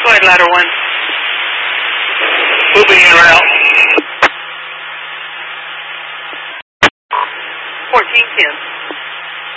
Go ahead, ladder 1. Moving in route. 1410.